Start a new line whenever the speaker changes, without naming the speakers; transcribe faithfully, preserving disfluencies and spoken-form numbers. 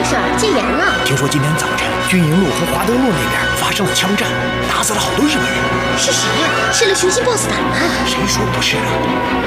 事儿？戒严了。
听说今天早晨军营路和华德路那边发生了枪战，打死了好多日本人。
是谁呀、是那雄心豹子胆吗？
谁说不是啊？